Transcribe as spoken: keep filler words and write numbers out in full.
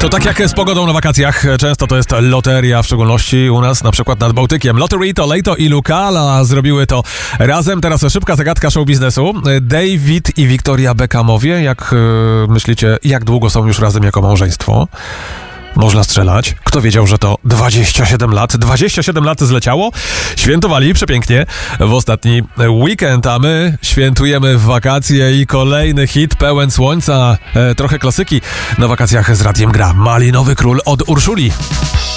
To tak jak z pogodą na wakacjach, często to jest loteria, w szczególności u nas na przykład nad Bałtykiem. Lottery, Toledo i Lucala zrobiły to razem. Teraz szybka zagadka show biznesu. David i Victoria Beckhamowie, jak yy, myślicie, jak długo są już razem jako małżeństwo? Można strzelać. Kto wiedział, że to dwadzieścia siedem lat? dwadzieścia siedem lat zleciało. Świętowali przepięknie w ostatni weekend, a my świętujemy w wakacje i kolejny hit pełen słońca. E, trochę klasyki na wakacjach z radiem gra. Malinowy Król od Urszuli.